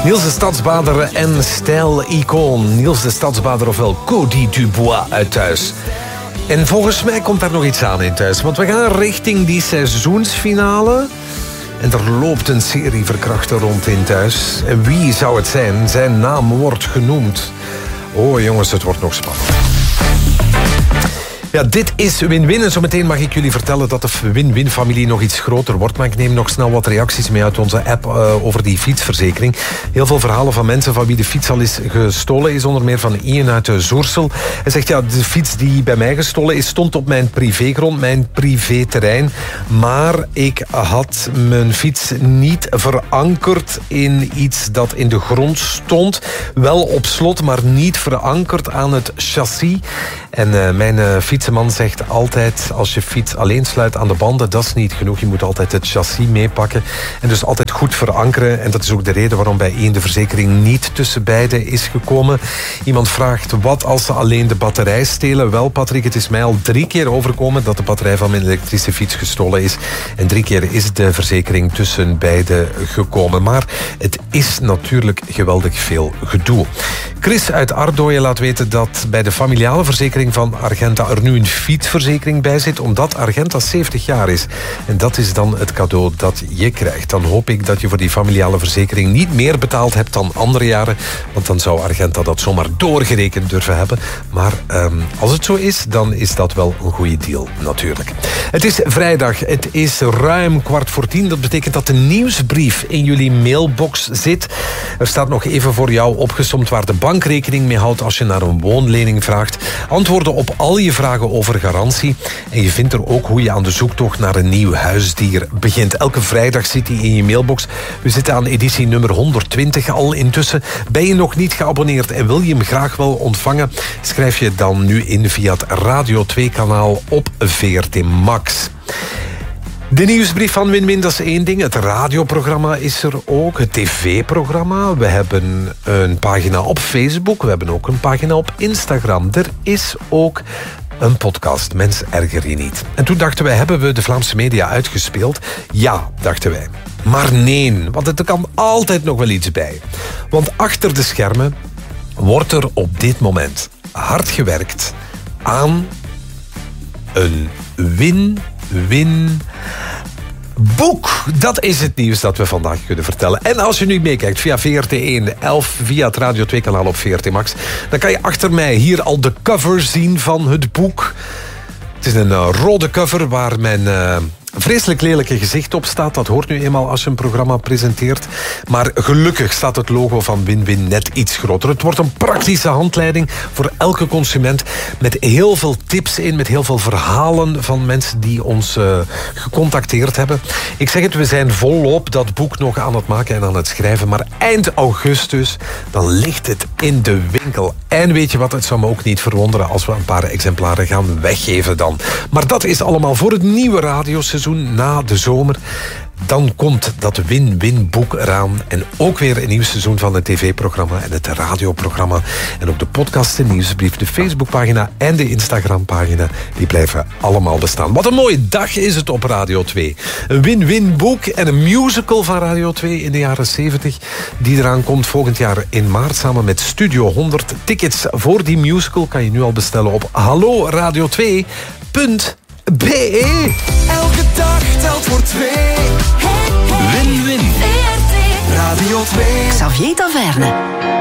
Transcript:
Niels de Stadsbader en stijl-icoon. Niels de Stadsbader, ofwel Cody Dubois uit Thuis. En volgens mij komt daar nog iets aan in Thuis. Want we gaan richting die seizoensfinale. En er loopt een serie verkrachter rond in Thuis. En wie zou het zijn? Zijn naam wordt genoemd. Oh jongens, het wordt nog spannend. Ja, dit is win-win. En zometeen mag ik jullie vertellen dat de win-win-familie nog iets groter wordt. Maar ik neem nog snel wat reacties mee uit onze app over die fietsverzekering. Heel veel verhalen van mensen van wie de fiets al is gestolen is. Onder meer van Ian uit Zoersel. Hij zegt, ja, de fiets die bij mij gestolen is stond op mijn privégrond, mijn privéterrein. Maar ik had mijn fiets niet verankerd in iets dat in de grond stond. Wel op slot, maar niet verankerd aan het chassis. En mijn fietsenman zegt altijd, als je fiets alleen sluit aan de banden, dat is niet genoeg. Je moet altijd het chassis meepakken. En dus altijd goed verankeren. En dat is ook de reden waarom bij één de verzekering niet tussen beiden is gekomen. Iemand vraagt, wat als ze alleen de batterij stelen? Wel, Patrick, het is mij al 3 keer overkomen dat de batterij van mijn elektrische fiets gestolen is. En 3 keer is de verzekering tussen beiden gekomen. Maar het is natuurlijk geweldig veel gedoe. Chris uit Ardooien laat weten dat bij de familiale verzekering van Argenta er nu een fietsverzekering bij zit, omdat Argenta 70 jaar is. En dat is dan het cadeau dat je krijgt. Dan hoop ik dat je voor die familiale verzekering niet meer betaald hebt dan andere jaren, want dan zou Argenta dat zomaar doorgerekend durven hebben. Maar als het zo is, dan is dat wel een goede deal, natuurlijk. Het is vrijdag, het is ruim 9:15. Dat betekent dat de nieuwsbrief in jullie mailbox zit. Er staat nog even voor jou opgesomd waar de bank rekening mee houdt als je naar een woonlening vraagt. Antwoorden op al je vragen over garantie. En je vindt er ook hoe je aan de zoektocht naar een nieuw huisdier begint. Elke vrijdag zit die in je mailbox. We zitten aan editie nummer 120 al intussen. Ben je nog niet geabonneerd en wil je hem graag wel ontvangen? Schrijf je dan nu in via het Radio 2-kanaal op VRT Max. De nieuwsbrief van Win-Win, dat is één ding. Het radioprogramma is er ook. Het tv-programma. We hebben een pagina op Facebook. We hebben ook een pagina op Instagram. Er is ook een podcast. Mens, erger je niet. En toen dachten wij, hebben we de Vlaamse media uitgespeeld? Ja, dachten wij. Maar nee, want er kan altijd nog wel iets bij. Want achter de schermen wordt er op dit moment hard gewerkt aan een win-win boek. Dat is het nieuws dat we vandaag kunnen vertellen. En als je nu meekijkt via VRT1, 11 via het Radio 2-kanaal op VRT Max, dan kan je achter mij hier al de cover zien van het boek. Het is een rode cover waar mijn vreselijk lelijke gezicht op staat. Dat hoort nu eenmaal als je een programma presenteert. Maar gelukkig staat het logo van Win-Win net iets groter. Het wordt een praktische handleiding voor elke consument. Met heel veel tips in, met heel veel verhalen van mensen die ons gecontacteerd hebben. Ik zeg het, we zijn volop dat boek nog aan het maken en aan het schrijven. Maar eind augustus, dan ligt het in de winkel. En weet je wat, het zou me ook niet verwonderen als we een paar exemplaren gaan weggeven dan. Maar dat is allemaal voor het nieuwe radioseizoen na de zomer. Dan komt dat win-win-boek eraan. En ook weer een nieuw seizoen van het tv-programma en het radioprogramma. En ook de podcast, de nieuwsbrief, de Facebookpagina en de Instagrampagina. Die blijven allemaal bestaan. Wat een mooie dag is het op Radio 2. Een win-win-boek en een musical van Radio 2 in de jaren 70. Die eraan komt volgend jaar in maart samen met Studio 100. Tickets voor die musical kan je nu al bestellen op halloradio2.be. Elke dag telt voor 2. Win-win. Radio 2. Xavier Taverne.